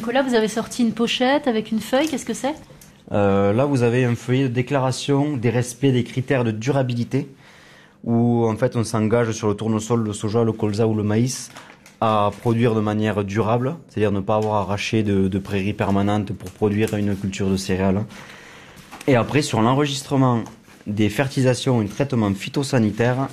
Nicolas, vous avez sorti une pochette avec une feuille, qu'est-ce que c'est ? Là, vous avez un feuillet de déclaration des respects des critères de durabilité, où en fait on s'engage sur le tournesol, le soja, le colza ou le maïs à produire de manière durable, c'est-à-dire ne pas avoir arraché de prairies permanentes pour produire une culture de céréales. Et après, sur l'enregistrement des fertilisations et traitements phytosanitaires,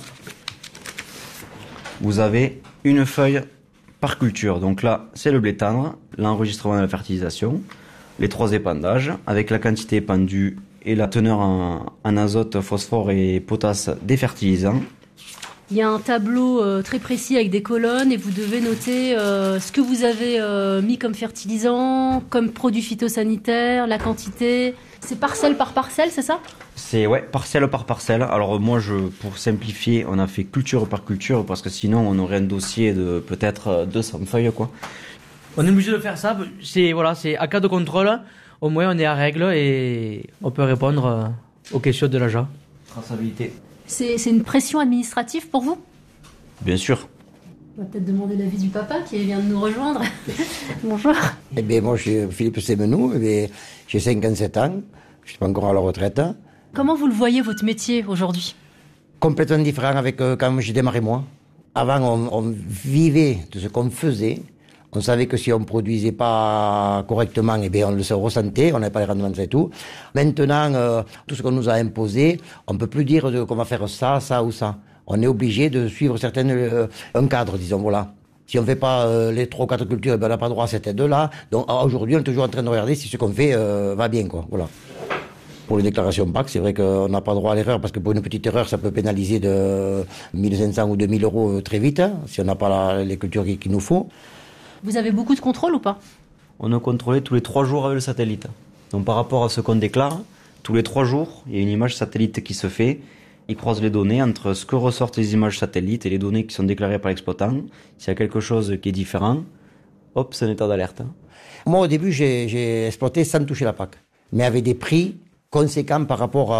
vous avez une feuille par culture. Donc là, c'est le blé tendre, l'enregistrement de la fertilisation, les 3 épandages, avec la quantité épandue et la teneur en azote, phosphore et potasse des fertilisants. Il y a un tableau très précis avec des colonnes et vous devez noter ce que vous avez mis comme fertilisant, comme produit phytosanitaire, la quantité. C'est parcelle par parcelle, c'est ça ? C'est parcelle par parcelle. Alors moi, pour simplifier, on a fait culture par culture parce que sinon on aurait un dossier de peut-être 200 feuilles, quoi. On est obligé de faire ça. C'est à cas de contrôle, au moins on est à règle et on peut répondre aux questions de l'agent. Traçabilité. C'est une pression administrative pour vous ? Bien sûr. On va peut-être demander l'avis du papa qui vient de nous rejoindre. Bonjour. Eh bien, moi, je suis Philippe Sémenou, j'ai 57 ans, je ne suis pas encore à la retraite. Comment vous le voyez, votre métier, aujourd'hui ? Complètement différent avec quand j'ai démarré moi. Avant, on vivait de ce qu'on faisait. On savait que si on produisait pas correctement, eh bien, on le ressentait, on n'avait pas les rendements et tout. Maintenant, tout ce qu'on nous a imposé, on peut plus dire qu'on va faire ça, ça ou ça. On est obligé de suivre un cadre, disons, voilà. Si on fait pas les 3 ou 4 cultures, eh bien, on n'a pas droit à cette aide-là. Donc, aujourd'hui, on est toujours en train de regarder si ce qu'on fait va bien, quoi, voilà. Pour les déclarations PAC, c'est vrai qu'on n'a pas droit à l'erreur, parce que pour une petite erreur, ça peut pénaliser de 1500 ou 2000 euros très vite, hein, si on n'a pas les cultures qu'il nous faut. Vous avez beaucoup de contrôle ou pas ? On est contrôlé tous les 3 jours avec le satellite. Donc par rapport à ce qu'on déclare, tous les 3 jours, il y a une image satellite qui se fait. Ils croisent les données entre ce que ressortent les images satellites et les données qui sont déclarées par l'exploitant. S'il y a quelque chose qui est différent, hop, c'est un état d'alerte. Moi, au début, j'ai exploité sans toucher la PAC, mais avec des prix conséquents par rapport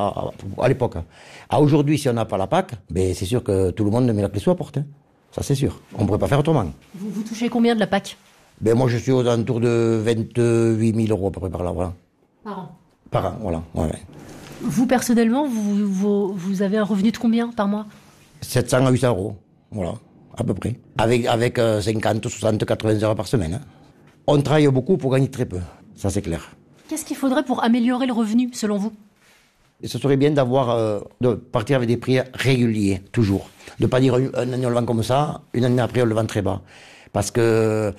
à l'époque. Aujourd'hui, si on n'a pas la PAC, ben, c'est sûr que tout le monde met la clé sous la porte. Hein. Ça, c'est sûr. On ne pourrait pas faire autrement. Vous touchez combien de la PAC ? Ben, moi, je suis aux alentours de 28 000 euros à peu près par là. Voilà. Par an ? Par an, voilà. Ouais. Vous, personnellement, vous avez un revenu de combien par mois ? 700 à 800 euros, voilà, à peu près. Avec 50, 60, 80 heures par semaine. Hein. On travaille beaucoup pour gagner très peu, ça c'est clair. Qu'est-ce qu'il faudrait pour améliorer le revenu, selon vous ? Et ce serait bien de partir avec des prix réguliers, toujours. De ne pas dire une année on le vend comme ça, une année après on le vend très bas. Parce que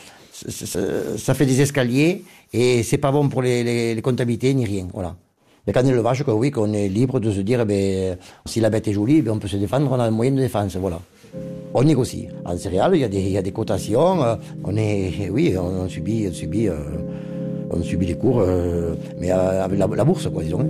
ça fait des escaliers et c'est pas bon pour les comptabilités ni rien, voilà. Mais quand on est élevage, qu'on est libre de se dire, eh bien, si la bête est jolie, eh bien, on peut se défendre, on a un moyen de défense, voilà. On négocie. En céréales, il y a des cotations, on subit les cours, mais avec la bourse, quoi, disons.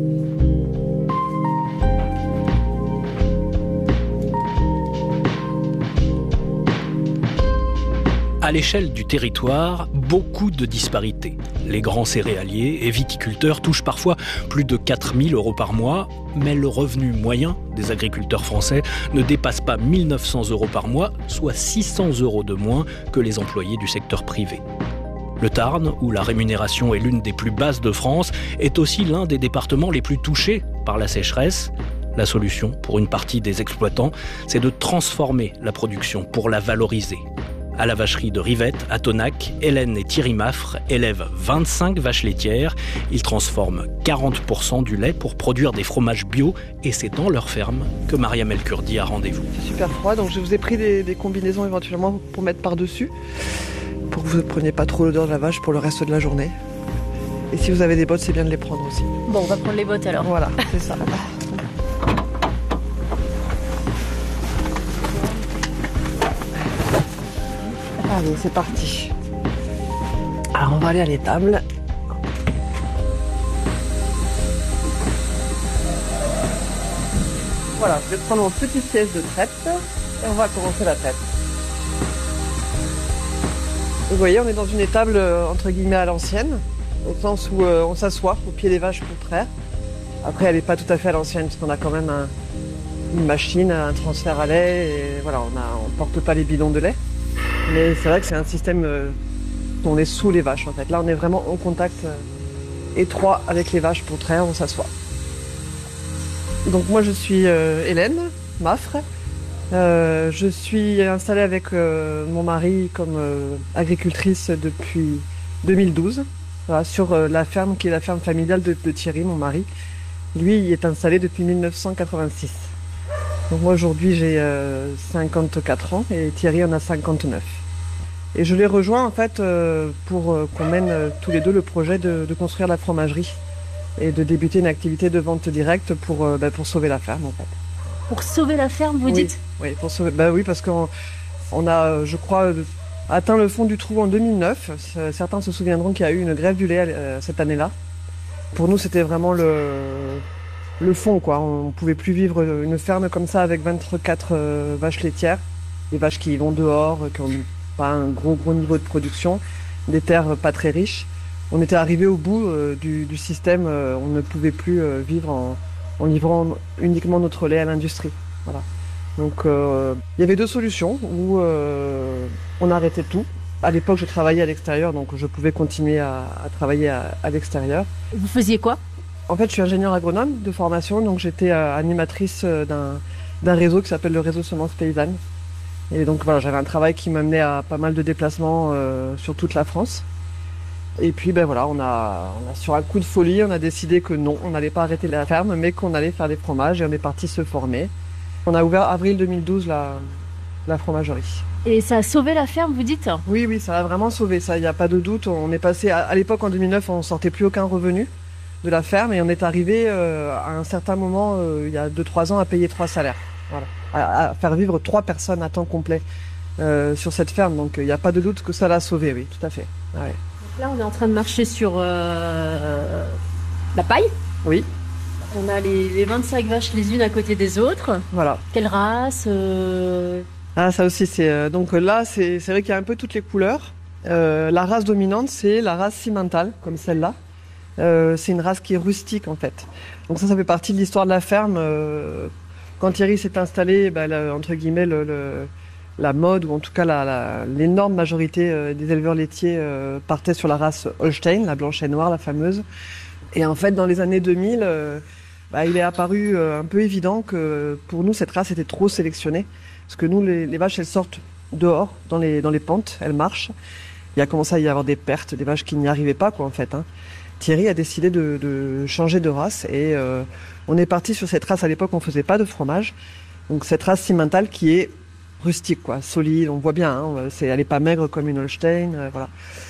À l'échelle du territoire, beaucoup de disparités. Les grands céréaliers et viticulteurs touchent parfois plus de 4 000 euros par mois, mais le revenu moyen des agriculteurs français ne dépasse pas 1 900 euros par mois, soit 600 euros de moins que les employés du secteur privé. Le Tarn, où la rémunération est l'une des plus basses de France, est aussi l'un des départements les plus touchés par la sécheresse. La solution pour une partie des exploitants, c'est de transformer la production pour la valoriser. À la vacherie de Rivette, à Tonac, Hélène et Thierry Maffre élèvent 25 vaches laitières. Ils transforment 40% du lait pour produire des fromages bio et c'est dans leur ferme que Mariam El Kurdi a rendez-vous. C'est super froid, donc je vous ai pris des combinaisons éventuellement pour mettre par-dessus, pour que vous ne preniez pas trop l'odeur de la vache pour le reste de la journée. Et si vous avez des bottes, c'est bien de les prendre aussi. Bon, on va prendre les bottes alors. Voilà, c'est ça. Allez, c'est parti. Alors, on va aller à l'étable. Voilà, je vais prendre mon petit siège de traite et on va commencer la traite. Vous voyez, on est dans une étable entre guillemets à l'ancienne, au sens où on s'assoit au pied des vaches pour traire. Après, elle n'est pas tout à fait à l'ancienne, parce qu'on a quand même une machine, un transfert à lait, et voilà, on porte pas les bidons de lait. Mais c'est vrai que c'est un système On est sous les vaches en fait. Là, on est vraiment en contact étroit avec les vaches pour traire, on s'assoit. Donc moi, je suis Hélène Maffre. Je suis installée avec mon mari comme agricultrice depuis 2012, voilà, sur la ferme qui est la ferme familiale de Thierry, mon mari. Lui, il est installé depuis 1986. Donc moi aujourd'hui j'ai 54 ans et Thierry en a 59. Et je l'ai rejoint en fait pour qu'on mène tous les deux le projet de construire la fromagerie et de débuter une activité de vente directe pour sauver la ferme en fait. Pour sauver la ferme, vous dites ? Oui, pour sauver. Oui, parce qu'on a, je crois, atteint le fond du trou en 2009. Certains se souviendront qu'il y a eu une grève du lait cette année-là. Pour nous, c'était vraiment le fond, quoi. On ne pouvait plus vivre une ferme comme ça avec 24 vaches laitières, des vaches qui vont dehors, qui n'ont pas un gros niveau de production, des terres pas très riches. On était arrivé au bout du système, on ne pouvait plus vivre en livrant uniquement notre lait à l'industrie. Voilà. Donc il y avait deux solutions où on arrêtait tout. À l'époque, je travaillais à l'extérieur, donc je pouvais continuer à travailler à l'extérieur. Vous faisiez quoi ? En fait, je suis ingénieure agronome de formation, donc j'étais animatrice d'un réseau qui s'appelle le réseau Semences Paysannes. Et donc voilà, j'avais un travail qui m'amenait à pas mal de déplacements sur toute la France. Et puis voilà, on a sur un coup de folie, on a décidé que non, on n'allait pas arrêter la ferme, mais qu'on allait faire des fromages et on est parti se former. On a ouvert avril 2012 la fromagerie. Et ça a sauvé la ferme, vous dites ? Oui, ça a vraiment sauvé, ça, il n'y a pas de doute. On est passé, à l'époque en 2009, on ne sortait plus aucun revenu de la ferme et on est arrivé à un certain moment, il y a 2-3 ans, à payer 3 salaires. Voilà. À faire vivre 3 personnes à temps complet sur cette ferme. Donc il n'y a pas de doute que ça l'a sauvé, oui, tout à fait. Ouais. Donc là, on est en train de marcher sur la paille. Oui. On a les 25 vaches les unes à côté des autres. Voilà. Quelle race Ah, ça aussi, c'est donc là, c'est vrai qu'il y a un peu toutes les couleurs. La race dominante, c'est la race cimentale, comme celle-là. C'est une race qui est rustique, en fait. Donc ça fait partie de l'histoire de la ferme. Quand Thierry s'est installé, entre guillemets, la mode, ou en tout cas l'énorme majorité des éleveurs laitiers partait sur la race Holstein, la blanche et noire, la fameuse. Et en fait, dans les années 2000, il est apparu un peu évident que pour nous, cette race était trop sélectionnée. Parce que nous, les vaches, elles sortent dehors, dans les pentes, elles marchent. Il a commencé à y avoir des pertes, des vaches qui n'y arrivaient pas, quoi, en fait. Hein. Thierry a décidé de changer de race et on est parti sur cette race. À l'époque, on faisait pas de fromage. Donc cette race cimentale qui est rustique, quoi, solide, on voit bien. Hein, elle est pas maigre comme une Holstein, voilà.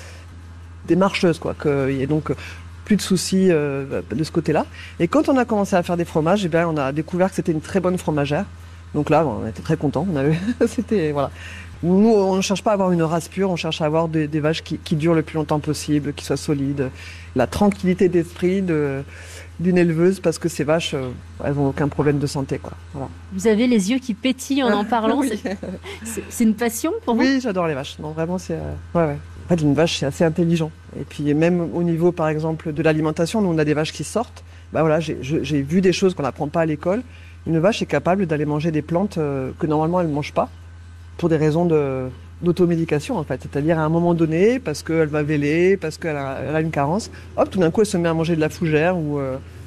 Des marcheuses, quoi. Et donc plus de soucis de ce côté-là. Et quand on a commencé à faire des fromages, on a découvert que c'était une très bonne fromagère. Donc là, on était très contents. C'était voilà. Nous, on ne cherche pas à avoir une race pure, on cherche à avoir des vaches qui durent le plus longtemps possible, qui soient solides. La tranquillité d'esprit d'une éleveuse, parce que ces vaches, elles n'ont aucun problème de santé, quoi. Voilà. Vous avez les yeux qui pétillent en parlant. Oui. C'est une passion pour vous ? Oui, j'adore les vaches. Non, vraiment, c'est ouais. En fait, une vache, c'est assez intelligent. Et puis même au niveau, par exemple, de l'alimentation, nous on a des vaches qui sortent. Voilà, j'ai vu des choses qu'on n'apprend pas à l'école. Une vache est capable d'aller manger des plantes que normalement elle ne mange pas, pour des raisons d'automédication en fait. C'est-à-dire à un moment donné, parce qu'elle va véler, parce qu'elle a une carence, hop, tout d'un coup elle se met à manger de la fougère ou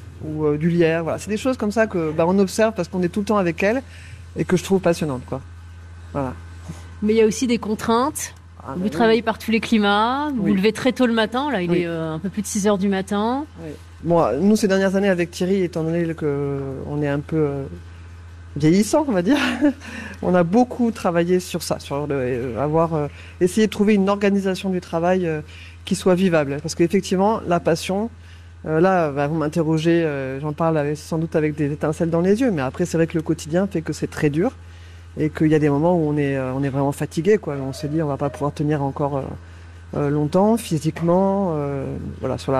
du lierre. Voilà, c'est des choses comme ça que on observe parce qu'on est tout le temps avec elle et que je trouve passionnante, quoi. Voilà. Mais il y a aussi des contraintes. Vous travaillez par tous les climats, vous vous levez très tôt le matin, là il est un peu plus de 6 heures du matin. Oui. Bon, nous ces dernières années avec Thierry, étant donné qu'on est un peu vieillissant, on va dire, on a beaucoup travaillé sur ça, sur essayer de trouver une organisation du travail qui soit vivable. Parce qu'effectivement, la passion, là, vous m'interrogez, j'en parle sans doute avec des étincelles dans les yeux, mais après c'est vrai que le quotidien fait que c'est très dur. Et qu'il y a des moments où on est vraiment fatigué, quoi. On se dit on va pas pouvoir tenir encore longtemps physiquement, voilà, sur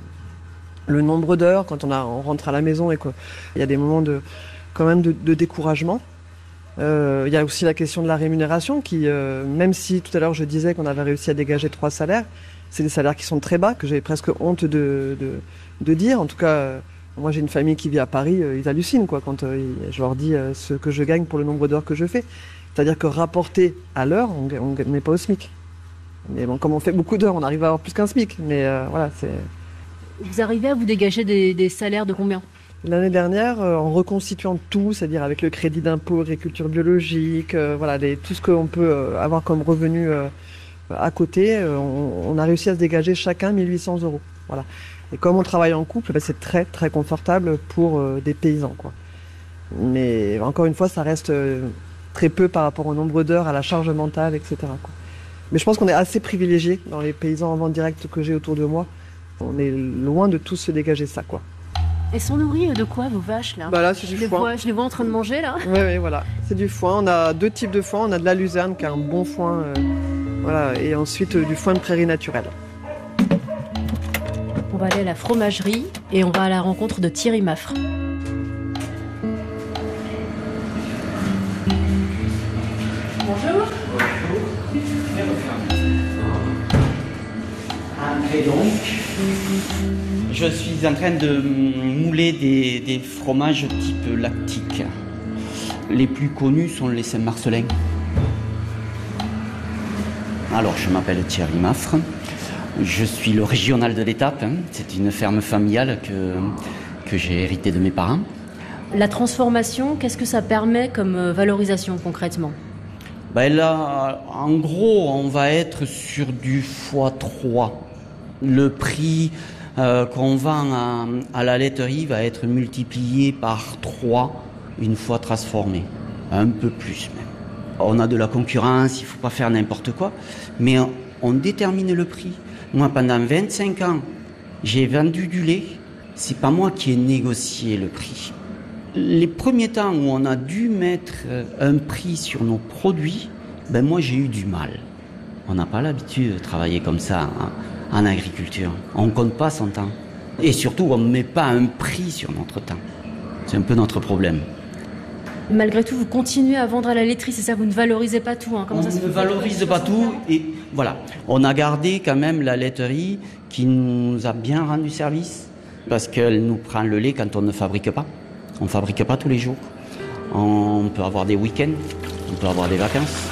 le nombre d'heures quand on rentre à la maison et qu'il y a des moments quand même de découragement. Il y a aussi la question de la rémunération qui, même si tout à l'heure je disais qu'on avait réussi à dégager 3 salaires, c'est des salaires qui sont très bas, que j'ai presque honte de dire. En tout cas, moi j'ai une famille qui vit à Paris, ils hallucinent, quoi, quand je leur dis ce que je gagne pour le nombre d'heures que je fais. C'est-à-dire que rapporté à l'heure, on n'est pas au SMIC. Mais bon, comme on fait beaucoup d'heures, on arrive à avoir plus qu'un SMIC. Mais voilà, c'est... Vous arrivez à vous dégager des salaires de combien ? L'année dernière, en reconstituant tout, c'est-à-dire avec le crédit d'impôt, agriculture biologique, voilà, tout ce qu'on peut avoir comme revenu à côté, on a réussi à se dégager chacun 1 800 €. Voilà. Et comme on travaille en couple, c'est très très confortable pour des paysans, quoi. Mais encore une fois, ça reste très peu par rapport au nombre d'heures, à la charge mentale, etc., quoi. Mais je pense qu'on est assez privilégiés dans les paysans en vente directe que j'ai autour de moi. On est loin de tous se dégager ça, quoi. Elles sont nourries de quoi, vos vaches, là ? Bah là, c'est du foin. Je les vois en train de manger, là. Oui, voilà. C'est du foin. On a 2 types de foin. On a de la luzerne, qui a un bon foin, voilà, et ensuite du foin de prairie naturel. On va aller à la fromagerie et on va à la rencontre de Thierry Maffre. Bonjour. Et donc, je suis en train de mouler des fromages type lactique. Les plus connus sont les Saint-Marcellin. Alors, je m'appelle Thierry Maffre. Je suis le régional de l'étape. C'est une ferme familiale que j'ai héritée de mes parents. La transformation, qu'est-ce que ça permet comme valorisation concrètement ? Ben là, en gros, on va être sur du x3. Le prix qu'on vend à la laiterie va être multiplié par 3 une fois transformé. Un peu plus même. On a de la concurrence, il ne faut pas faire n'importe quoi, mais on détermine le prix. Moi, pendant 25 ans, j'ai vendu du lait. C'est pas moi qui ai négocié le prix. Les premiers temps où on a dû mettre un prix sur nos produits, ben moi j'ai eu du mal. On n'a pas l'habitude de travailler comme ça en agriculture. On ne compte pas son temps. Et surtout, on ne met pas un prix sur notre temps. C'est un peu notre problème. Malgré tout, vous continuez à vendre à la laiterie, c'est ça ? Vous ne valorisez pas tout, hein ? On ne valorise pas tout. Et voilà, on a gardé quand même la laiterie qui nous a bien rendu service parce qu'elle nous prend le lait quand on ne fabrique pas. On ne fabrique pas tous les jours. On peut avoir des week-ends, on peut avoir des vacances.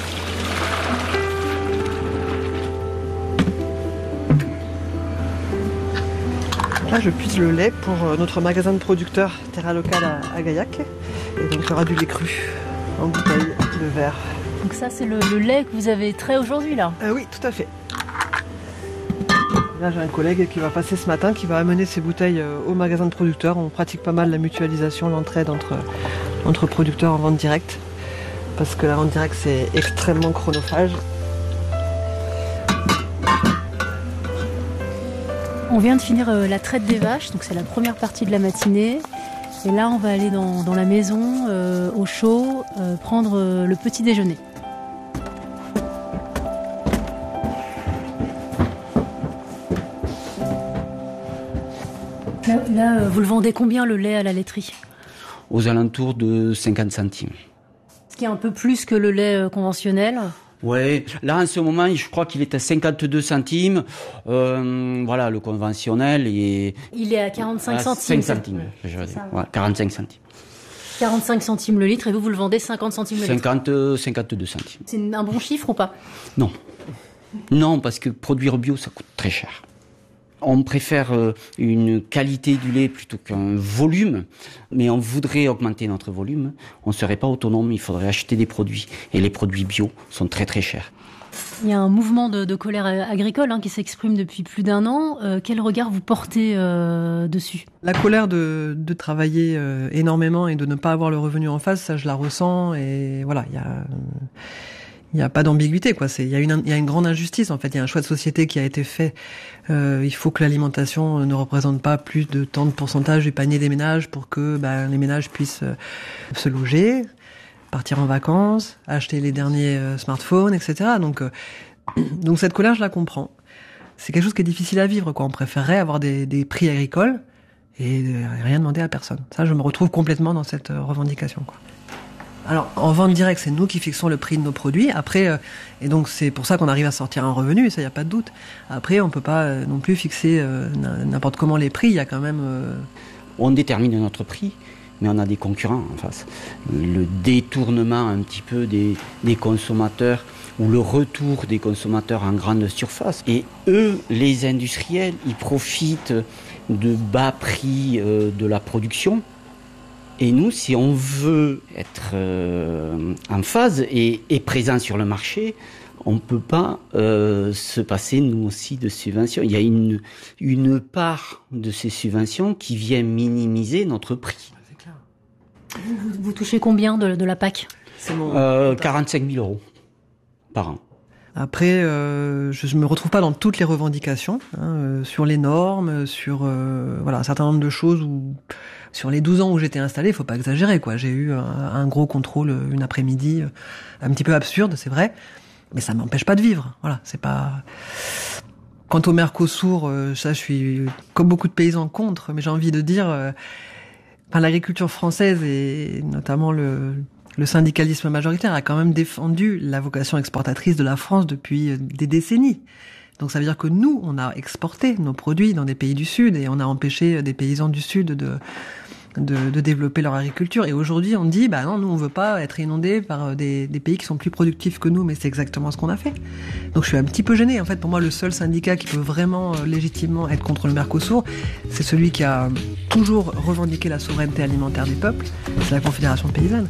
Là, je puise le lait pour notre magasin de producteurs Terra Locale à Gaillac. Et donc, il y aura du lait cru en bouteille de verre. Donc ça, c'est le lait que vous avez trait aujourd'hui, là ? Oui, tout à fait. Là, j'ai un collègue qui va passer ce matin, qui va amener ses bouteilles au magasin de producteurs. On pratique pas mal la mutualisation, l'entraide entre producteurs en vente directe. Parce que la vente directe, c'est extrêmement chronophage. On vient de finir la traite des vaches, donc c'est la première partie de la matinée. Et là, on va aller dans la maison, au chaud, prendre le petit déjeuner. Là, vous le vendez combien le lait à la laiterie ? Aux alentours de 50 centimes. Ce qui est un peu plus que le lait conventionnel. Ouais, là en ce moment, je crois qu'il est à 52 centimes. Voilà, le conventionnel est... Il est à 45 centimes. 5 centimes, je veux dire. Ouais, 45 centimes. 45 centimes le litre et vous le vendez 50 centimes le litre. 52 centimes. C'est un bon chiffre ou pas ? Non. Non, parce que produire bio, ça coûte très cher. On préfère une qualité du lait plutôt qu'un volume, mais on voudrait augmenter notre volume. On ne serait pas autonome, il faudrait acheter des produits. Et les produits bio sont très très chers. Il y a un mouvement de colère agricole qui s'exprime depuis plus d'1 an. Quel regard vous portez dessus ? La colère de travailler énormément et de ne pas avoir le revenu en face, ça je la ressens. Et voilà, il n'y a pas d'ambiguïté, quoi. Il y a une grande injustice, en fait. Il y a un choix de société qui a été fait. Il faut que l'alimentation ne représente pas plus de tant de pourcentage du panier des ménages pour que les ménages puissent se loger, partir en vacances, acheter les derniers smartphones, etc. Donc cette colère, je la comprends. C'est quelque chose qui est difficile à vivre, quoi. On préférerait avoir des prix agricoles et rien demander à personne. Ça, je me retrouve complètement dans cette revendication, quoi. Alors, en vente directe, c'est nous qui fixons le prix de nos produits. Après, et donc c'est pour ça qu'on arrive à sortir un revenu, et ça, il n'y a pas de doute. Après, on peut pas non plus fixer n'importe comment les prix. Il y a quand même... On détermine notre prix, mais on a des concurrents en face. Le détournement un petit peu des consommateurs ou le retour des consommateurs en grande surface. Et eux, les industriels, ils profitent de bas prix de la production. Et nous, si on veut être en phase et présent sur le marché, on ne peut pas se passer, nous aussi, de subventions. Il y a une part de ces subventions qui vient minimiser notre prix. C'est clair. Vous touchez combien de la PAC ? 45 000 euros par an. Après, je me retrouve pas dans toutes les revendications, sur les normes, sur un certain nombre de choses où... Sur les 12 ans où j'étais installé, il faut pas exagérer, quoi. J'ai eu un gros contrôle une après-midi, un petit peu absurde, c'est vrai, mais ça m'empêche pas de vivre. Voilà, c'est pas. Quant au Mercosur, ça, je suis comme beaucoup de paysans contre, mais j'ai envie de dire, l'agriculture française et notamment le syndicalisme majoritaire a quand même défendu la vocation exportatrice de la France depuis des décennies. Donc ça veut dire que nous, on a exporté nos produits dans des pays du Sud et on a empêché des paysans du Sud de développer leur agriculture. Et aujourd'hui, on dit, non, nous, on veut pas être inondés par des pays qui sont plus productifs que nous, mais c'est exactement ce qu'on a fait. Donc je suis un petit peu gênée. En fait, pour moi, le seul syndicat qui peut vraiment légitimement être contre le Mercosur, c'est celui qui a toujours revendiqué la souveraineté alimentaire des peuples, c'est la Confédération paysanne.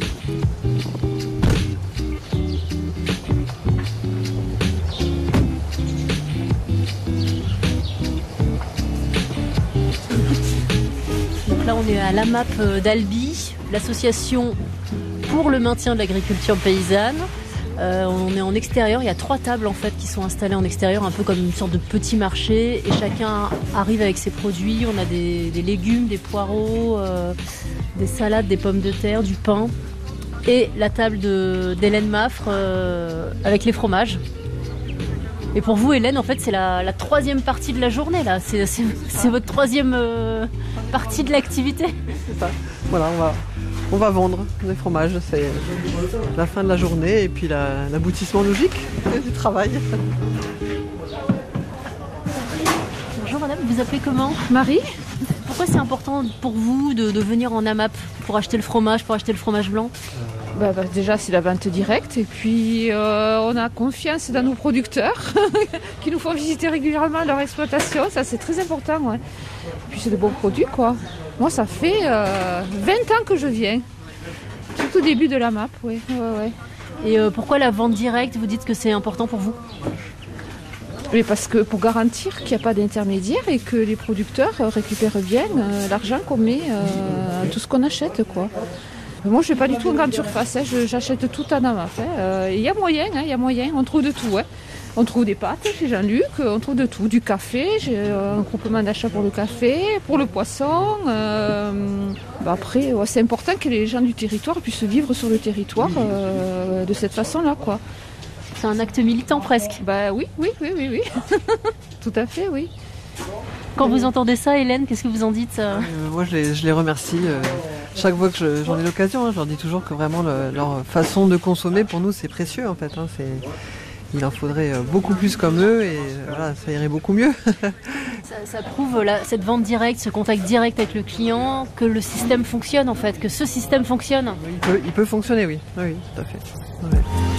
Là, on est à l'AMAP d'Albi, l'association pour le maintien de l'agriculture paysanne. On est en extérieur, il y a 3 tables en fait qui sont installées en extérieur, un peu comme une sorte de petit marché, et chacun arrive avec ses produits. On a des légumes, des poireaux, des salades, des pommes de terre, du pain, et la table d'Hélène Maffre avec les fromages. Et pour vous, Hélène, en fait, c'est la 3e partie de la journée, là. C'est votre 3e partie de l'activité. C'est ça. Voilà, on va vendre des fromages. C'est la fin de la journée et puis l'aboutissement logique du travail. Bonjour madame, vous appelez comment ? Marie. Pourquoi c'est important pour vous de venir en AMAP pour acheter le fromage blanc ? Déjà, c'est la vente directe et puis on a confiance dans nos producteurs qui nous font visiter régulièrement leur exploitation. Ça, c'est très important. Ouais. Et puis, c'est de bons produits, quoi. Moi, ça fait 20 ans que je viens. Tout au début de la MAP, oui. Ouais. Et pourquoi la vente directe ? Vous dites que c'est important pour vous ? Mais parce que pour garantir qu'il n'y a pas d'intermédiaire et que les producteurs récupèrent bien l'argent qu'on met à tout ce qu'on achète, quoi. Moi, je ne fais pas du tout en grande surface, j'achète tout en AMAP. Il y a moyen, on trouve de tout. On trouve des pâtes chez Jean-Luc, on trouve de tout, du café, j'ai un groupement d'achat pour le café, pour le poisson. Après, c'est important que les gens du territoire puissent vivre sur le territoire de cette façon-là, quoi. C'est un acte militant presque. Oui. Tout à fait, oui. Quand vous entendez ça, Hélène, qu'est-ce que vous en dites ? Moi, je les remercie. Chaque fois que j'en ai l'occasion, je leur dis toujours que vraiment leur façon de consommer, pour nous, c'est précieux en fait. Il en faudrait beaucoup plus comme eux et voilà, ça irait beaucoup mieux. ça prouve cette vente directe, ce contact direct avec le client, que le système fonctionne en fait, que ce système fonctionne. Il peut fonctionner, oui, tout à fait. Ouais.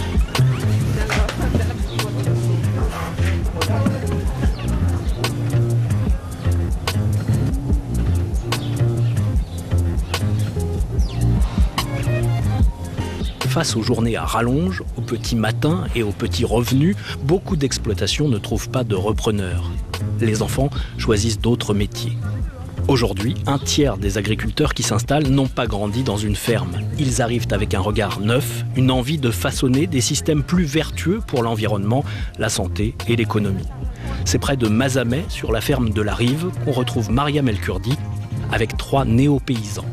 Face aux journées à rallonge, aux petits matins et aux petits revenus, beaucoup d'exploitations ne trouvent pas de repreneurs. Les enfants choisissent d'autres métiers. Aujourd'hui, 1/3 des agriculteurs qui s'installent n'ont pas grandi dans une ferme. Ils arrivent avec un regard neuf, une envie de façonner des systèmes plus vertueux pour l'environnement, la santé et l'économie. C'est près de Mazamet, sur la ferme de la Rive, qu'on retrouve Mariam El Kurdi avec 3 néo-paysans.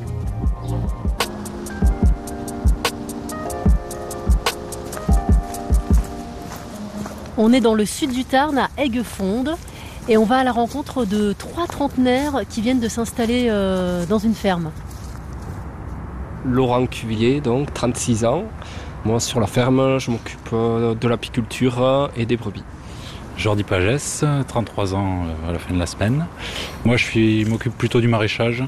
On est dans le sud du Tarn, à Aiguefonde, et on va à la rencontre de 3 trentenaires qui viennent de s'installer dans une ferme. Laurent Cuvillier, donc 36 ans. Moi, sur la ferme, je m'occupe de l'apiculture et des brebis. Jordi Pagès, 33 ans à la fin de la semaine. Moi, je m'occupe plutôt du maraîchage.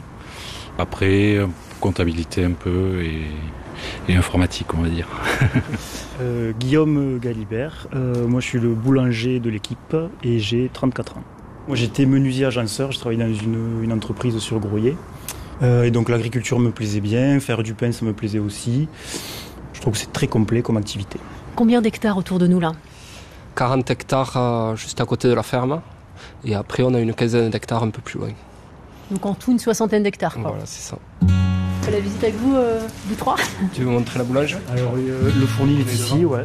Après, comptabilité un peu et informatique, on va dire. Guillaume Galibert, moi je suis le boulanger de l'équipe et j'ai 34 ans. Moi j'étais menuisier agenceur, je travaillais dans une entreprise sur Groyer. Et donc l'agriculture me plaisait bien, faire du pain ça me plaisait aussi. Je trouve que c'est très complet comme activité. Combien d'hectares autour de nous là ? 40 hectares juste à côté de la ferme. Et après on a une quinzaine d'hectares un peu plus loin. Donc en tout une 60aine d'hectares. Quoi. Voilà, c'est ça. On fait la visite avec vous, du 3 ? Tu veux montrer la boulange ? Alors le fournil est ici, ouais.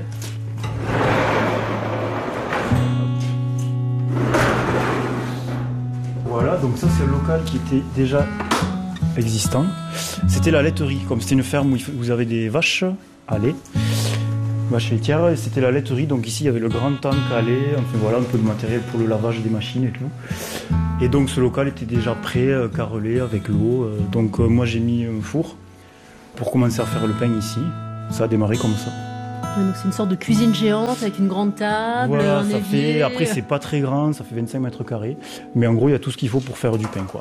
Voilà, donc ça c'est le local qui était déjà existant. C'était la laiterie, comme c'était une ferme où vous avez des vaches à lait, vaches laitières, et c'était la laiterie, donc ici il y avait le grand tank à lait, enfin voilà, un peu de matériel pour le lavage des machines et tout. Et donc ce local était déjà prêt, carrelé avec l'eau, donc moi j'ai mis un four pour commencer à faire le pain ici. Ça a démarré comme ça. Donc c'est une sorte de cuisine géante avec une grande table, voilà, un évier. Après c'est pas très grand, ça fait 25 mètres carrés, mais en gros il y a tout ce qu'il faut pour faire du pain, quoi.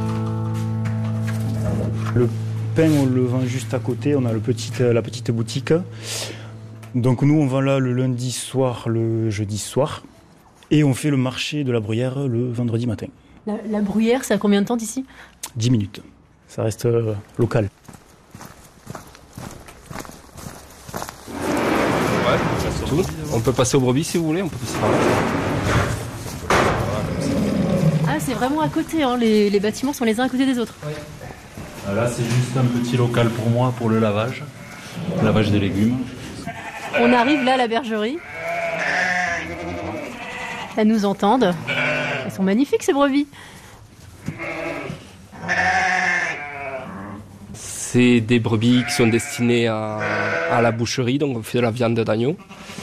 Le pain on le vend juste à côté, on a la petite boutique. Donc nous on vend là le lundi soir, le jeudi soir, et on fait le marché de la Bruyère le vendredi matin. La Bruyère, c'est à combien de temps d'ici ? 10 minutes, ça reste local. On peut passer aux brebis si vous voulez, on peut passer par là. Ah, c'est vraiment à côté, hein. Les bâtiments sont les uns à côté des autres. Ouais. Là, c'est juste un petit local pour moi, pour le lavage des légumes. On arrive là à la bergerie. Elles nous entendent. Elles sont magnifiques ces brebis. C'est des brebis qui sont destinées à la boucherie, donc on fait de la viande d'agneau.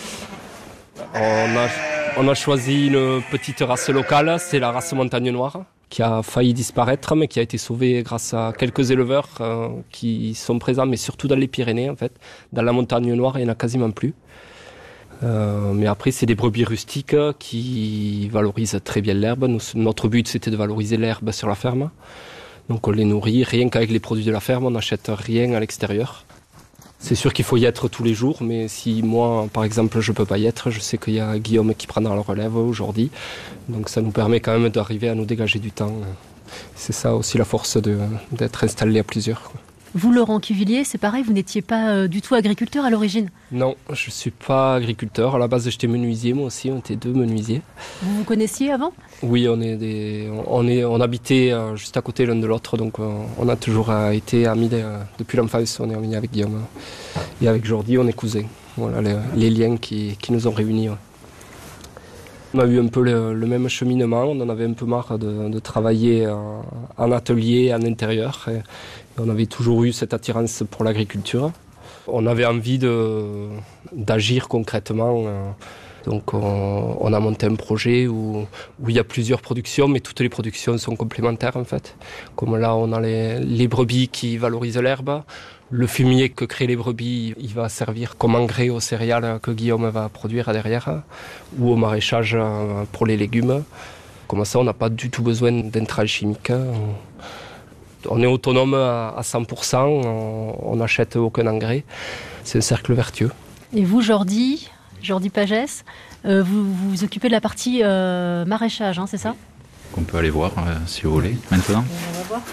On a choisi une petite race locale, c'est la race montagne noire, qui a failli disparaître, mais qui a été sauvée grâce à quelques éleveurs qui sont présents, mais surtout dans les Pyrénées en fait. Dans la montagne noire, il n'y en a quasiment plus. Mais après, c'est des brebis rustiques qui valorisent très bien l'herbe. Notre but, c'était de valoriser l'herbe sur la ferme. Donc on les nourrit rien qu'avec les produits de la ferme, on n'achète rien à l'extérieur. C'est sûr qu'il faut y être tous les jours, mais si moi, par exemple, je ne peux pas y être, je sais qu'il y a Guillaume qui prendra le relève aujourd'hui. Donc ça nous permet quand même d'arriver à nous dégager du temps. C'est ça aussi la force d'être installé à plusieurs, quoi. Vous, Laurent Cuvillier, c'est pareil, vous n'étiez pas du tout agriculteur à l'origine ? Non, je ne suis pas agriculteur. À la base, j'étais menuisier, moi aussi, on était 2 menuisiers. Vous vous connaissiez avant ? Oui, on habitait juste à côté l'un de l'autre, donc on a toujours été amis depuis l'enfance. On est amis avec Guillaume. Et avec Jordi, on est cousins. Voilà les liens qui nous ont réunis. Ouais. On a eu un peu le même cheminement, on en avait un peu marre de travailler en atelier, en intérieur. Et on avait toujours eu cette attirance pour l'agriculture. On avait envie d'agir concrètement. Donc on a monté un projet où il y a plusieurs productions, mais toutes les productions sont complémentaires en fait. Comme là, on a les brebis qui valorisent l'herbe. Le fumier que créent les brebis, il va servir comme engrais aux céréales que Guillaume va produire derrière, ou au maraîchage pour les légumes. Comme ça, on n'a pas du tout besoin d'intrants chimiques. On est autonome à 100%, on n'achète aucun engrais. C'est un cercle vertueux. Et vous, Jordi Pagès, vous vous occupez de la partie maraîchage, hein, c'est ça ? On peut aller voir si vous voulez, maintenant. On va voir.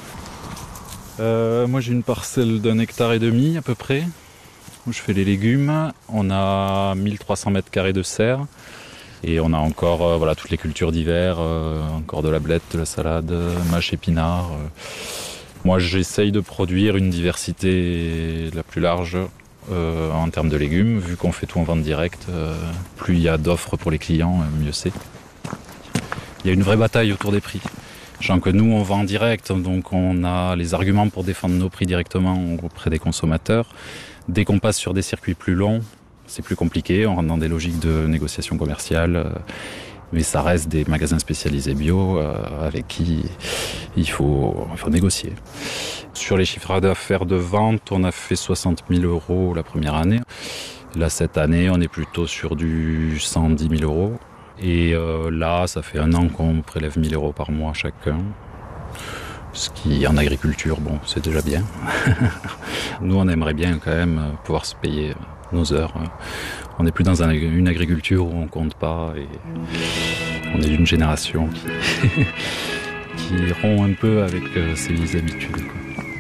Moi j'ai une parcelle d'1,5 hectare à peu près, où je fais les légumes. On a 1300 mètres carrés de serre. Et on a encore toutes les cultures d'hiver, encore de la blette, de la salade, mâche, épinards. Moi j'essaye de produire une diversité la plus large en termes de légumes. Vu qu'on fait tout en vente directe, plus il y a d'offres pour les clients, mieux c'est. Il y a une vraie bataille autour des prix. Sachant que nous on vend en direct, donc on a les arguments pour défendre nos prix directement auprès des consommateurs. Dès qu'on passe sur des circuits plus longs, c'est plus compliqué, on rentre dans des logiques de négociation commerciale, mais ça reste des magasins spécialisés bio avec qui il faut négocier. Sur les chiffres d'affaires de vente, on a fait 60 000 € la première année. Là, cette année, on est plutôt sur du 110 000 €. Et là, ça fait 1 an qu'on prélève 1 000 € par mois chacun. Ce qui, en agriculture, bon, c'est déjà bien. Nous, on aimerait bien quand même pouvoir se payer nos heures. On n'est plus dans une agriculture où on compte pas et on est d'une génération qui rompt un peu avec ses habitudes, quoi.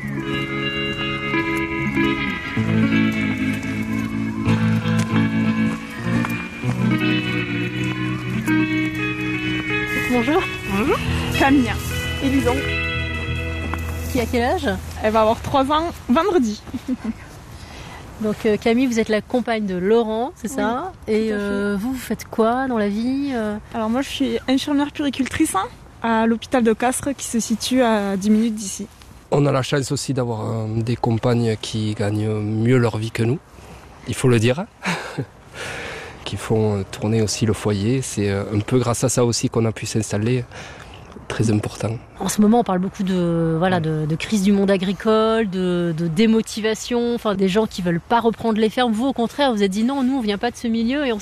Bonjour. Bonjour. Camille et Lison. Qui a quel âge? Elle va avoir 3 ans vendredi. Donc Camille, vous êtes la compagne de Laurent, c'est ça? Oui, et vous faites quoi dans la vie? Alors moi je suis infirmière puéricultrice à l'hôpital de Castres qui se situe à 10 minutes d'ici. On a la chance aussi d'avoir des compagnes qui gagnent mieux leur vie que nous, il faut le dire, qui font tourner aussi le foyer. C'est un peu grâce à ça aussi qu'on a pu s'installer. Très important. En ce moment, on parle beaucoup de crise du monde agricole, de démotivation, enfin des gens qui veulent pas reprendre les fermes. Vous, au contraire, vous êtes dit non, nous, on vient pas de ce milieu et on